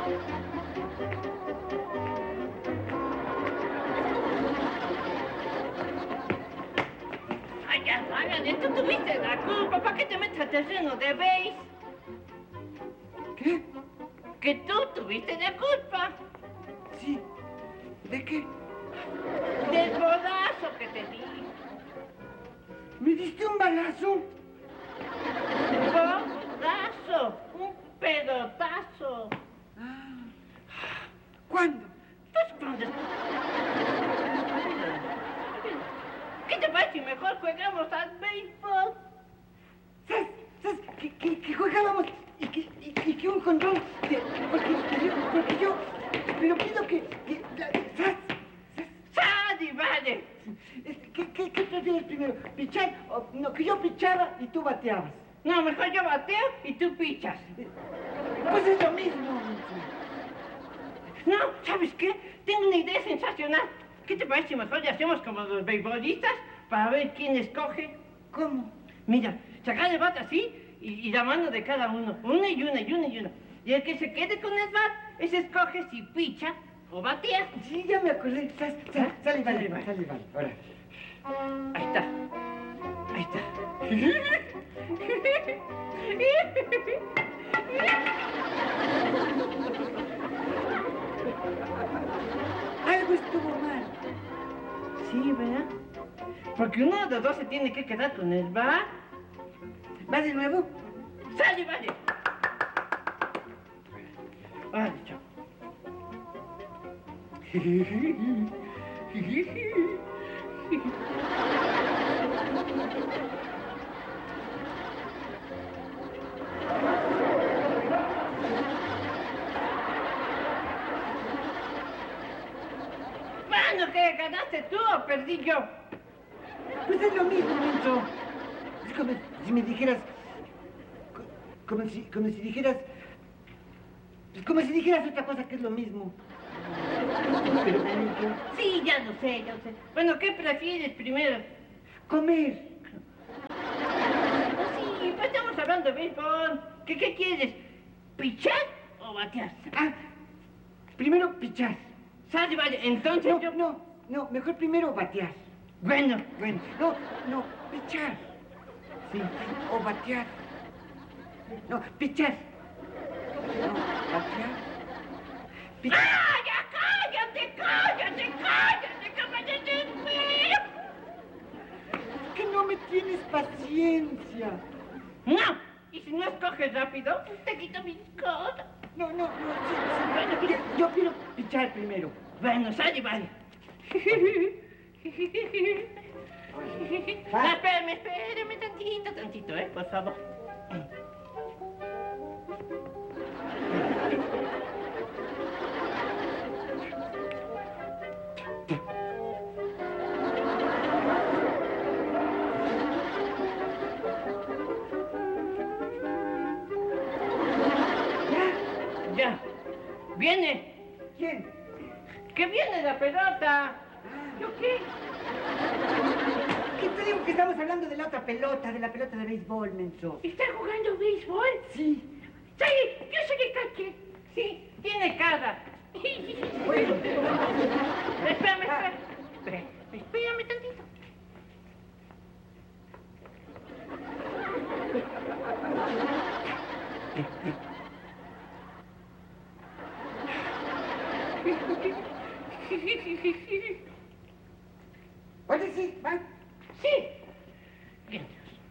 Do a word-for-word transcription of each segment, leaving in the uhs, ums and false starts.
Ay, ya, hágale, tú tuviste la culpa. ¿Para qué te metes a terreno de beis? ¿Qué? Que tú tuviste la culpa. Sí. ¿De qué? Del bolazo que te di. ¿Me diste un balazo? Bolazo. Un pelotazo. Ah. ¿Cuándo? Pues cuando... ¿Qué te parece si mejor jugamos al béisbol? ¿Sabes? ¿Sabes? Que, que, que jugábamos y que, y, y que un control... De, porque, porque yo... Pero pido que... que ¿Sabes? ¡Sal y vale! ¿Qué, qué, qué prefieres primero? ¿Pichar? O, no, que yo pichara y tú bateabas. No, mejor yo bateo y tú pichas. Pues es lo mismo. No, ¿sabes qué? Tengo una idea sensacional. ¿Qué te parece si mejor le hacemos como los beisbolistas para ver quién escoge? ¿Cómo? Mira, sacar el bat así y, y la mano de cada uno. Una y una y una y una. Y el que se quede con el bat, ese escoge si picha o batea. Sí, ya me acordé. Sal, sal, sale, vale, Sale, sale, vale. Ahora. Ahí está. Ahí está. Algo estuvo mal. Sí, ¿verdad? Porque uno de los dos se tiene que quedar con el bat. ¿Va de nuevo? ¡Sale, vale! Vale, chao. Bueno, ¿qué? ¿Ganaste tú o perdí yo? Pues es lo mismo, Menso. Es como si me dijeras... Como si, como si dijeras... Pues como si dijeras otra cosa que es lo mismo. Pero también yo... Sí, ya lo sé, ya lo sé. Bueno, ¿qué prefieres primero? Comer. Oh, sí, pues estamos hablando de béisbol. ¿Qué, qué quieres? ¿Pichar o batear? Ah, primero pichar. Sale, vale, entonces No, yo... no, no, mejor primero batear. Bueno, bueno. No, no, pichar. Sí, o batear. No, pichar. No, batear. Pichar. ¡Ah, ya cállate, cállate, cállate, cállate! Que no me tienes paciencia. ¡No! ¿Y si no escoges rápido? Te quito mis cosas. No, no, no, sí, sí, bueno, mira, yo quiero pichar primero. Bueno, sale, vale. Ah. No, espérame, espérame tantito, tantito, ¿eh? Por favor. Ya. Ya. ¿Viene? ¿Quién? ¿Qué viene la pelota? ¿Yo qué? ¿Qué te digo que estamos hablando de la otra pelota, de la pelota de béisbol, menso? ¿Está jugando béisbol? Sí. Sí, yo sé que caché. Sí, tiene cara. Bueno. Espérame, espérame. Espérame, espérame tantito. Oye, sí, va. Sí. Bien.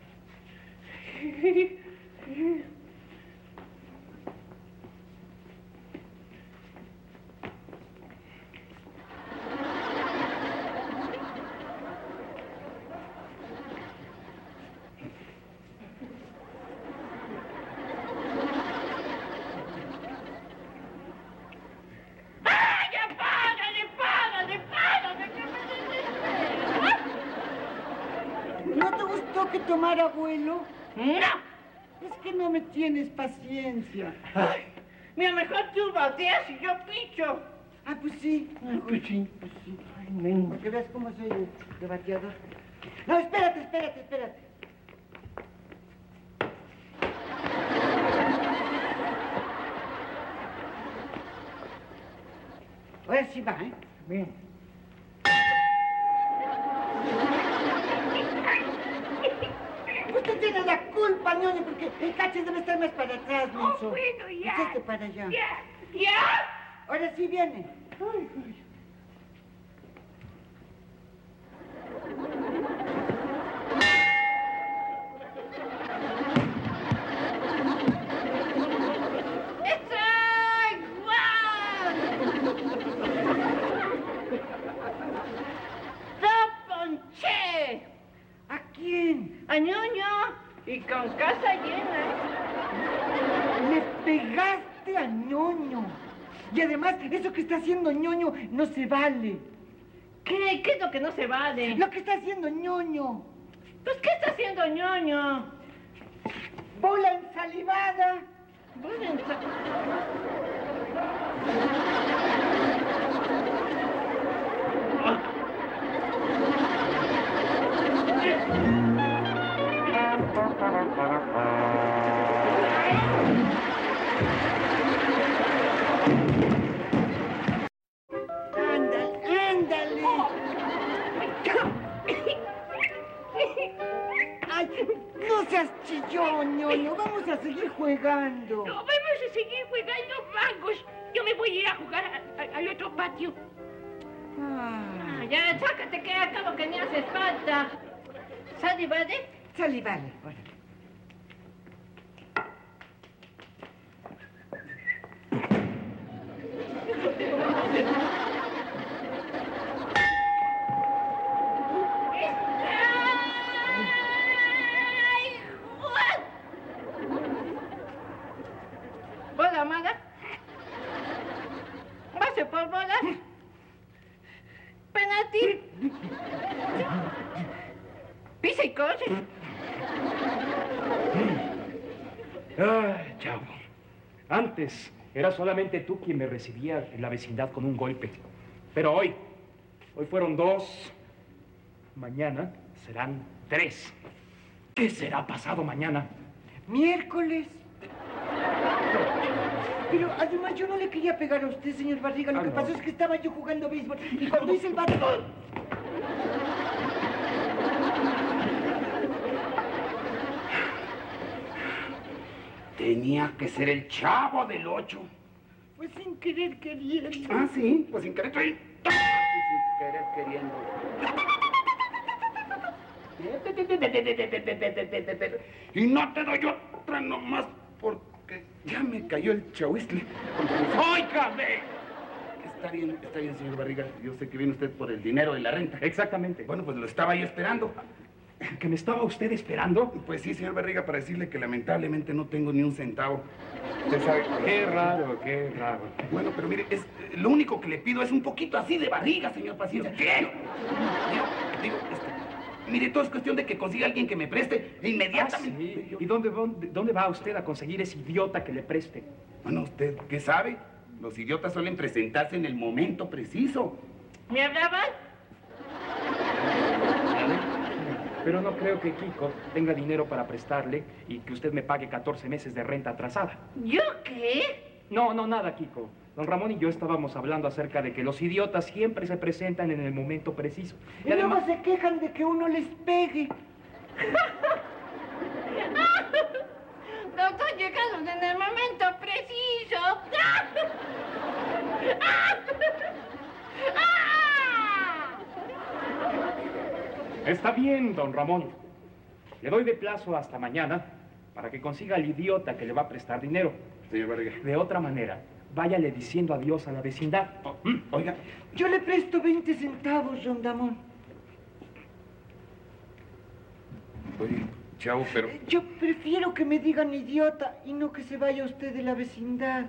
Que tomar abuelo? ¡No! Es que no me tienes paciencia. Ay, mira, mejor tú bateas y yo picho. Ah, pues sí. Ay, pues sí, pues sí. Ay, men. Porque veas cómo soy de, de bateador. No, espérate, espérate, espérate. Ahora sí va, ¿eh? Bien. Usted tiene la culpa, ñoño, porque el cache debe estar más para atrás, Oh, menso. bueno, ya. Usted para allá. Ya, ya. Ahora sí viene. Ay, ay. ¡Estoy igual! ¡Lo ponché! ¿A quién? A ñoño y con casa llena. Le pegaste a ñoño. Y además, eso que está haciendo ñoño no se vale. ¿Qué? ¿Qué es lo que no se vale? Lo que está haciendo ñoño. Pues, ¿qué está haciendo ñoño? Bola ensalivada. Bueno, ensa- Ándale, ándale. Ay, no seas chillón, ñoño. Vamos a seguir jugando. No, vamos a seguir jugando mangos. Yo me voy a ir a jugar a- a- al otro patio. Ah, Ah, ya, sácate que acabo que ni haces falta. ¿Sale, vale? sale, vale. Órale. ¡Ay, Juan! ¿Bola mala? ¿Base por bola? ¿Penalti? ¿Pisa y coche? Ah, chavo. Antes era solamente tú quien me recibía en la vecindad con un golpe. Pero hoy, hoy fueron dos. Mañana serán tres. ¿Qué será pasado mañana? Miércoles. Pero además yo no le quería pegar a usted, señor Barriga. Lo Ah, que no. pasó es que estaba yo jugando béisbol y cuando hice el bate... Tenía que ser el Chavo del Ocho. Fue sin querer queriendo. Ah, sí, pues sin querer queriendo. Sin querer queriendo. Y no te doy otra nomás porque ya me cayó el chahuizle. ¡Óigame! Está bien, está bien, señor Barriga. Yo sé que viene usted por el dinero de la renta. Exactamente. Bueno, pues lo estaba yo esperando. ¿Que me estaba usted esperando? Pues sí, señor Barriga, para decirle que lamentablemente no tengo ni un centavo. Usted sabe que... Qué raro, qué raro. Bueno, pero mire, es, lo único que le pido es un poquito así de barriga, señor Paciencia. ¿Qué? Digo, digo, este, mire, todo es cuestión de que consiga alguien que me preste Ah, inmediatamente. sí. Yo- ¿Y dónde, dónde, dónde va usted a conseguir ese idiota que le preste? Bueno, ¿usted qué sabe? Los idiotas suelen presentarse en el momento preciso. ¿Me hablaban? Pero no creo que Kiko tenga dinero para prestarle y que usted me pague catorce meses de renta atrasada. ¿Yo qué? No, no, nada, Kiko. Don Ramón y yo estábamos hablando acerca de que los idiotas siempre se presentan en el momento preciso. Y luego se quejan de que uno les pegue. Doctor, llegaron en el momento preciso. Está bien, don Ramón. Le doy de plazo hasta mañana para que consiga al idiota que le va a prestar dinero. Señor Barriga. De otra manera, váyale diciendo adiós a la vecindad. Oh, mm, oiga, Yo le presto veinte centavos, Rondamón. oye, Chavo, pero... Yo prefiero que me digan idiota y no que se vaya usted de la vecindad.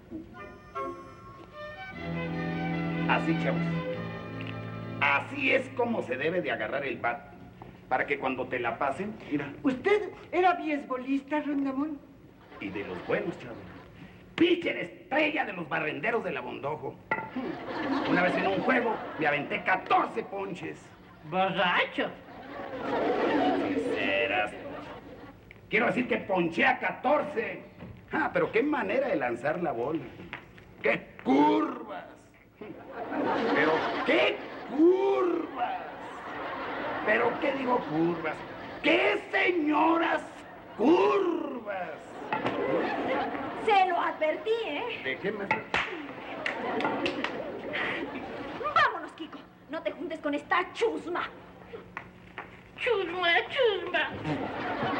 Así, chavos. Así es como se debe de agarrar el bat. Para que cuando te la pasen, mira, ¿Usted era beisbolista, Rondamón? y de los buenos, chavos. Pitcher estrella de los barrenderos de la Bondojo. Una vez en un juego me aventé catorce ponches. Borracho. Sinceras. Quiero decir que ponché a catorce. Ah, pero qué manera de lanzar la bola. ¡Qué curvas! Pero, ¿qué curvas? ¿Pero qué digo curvas? ¿Qué señoras curvas? Se lo advertí, ¿eh? ¿De qué me...? Vámonos, Kiko. No te juntes con esta chusma. Chusma, chusma.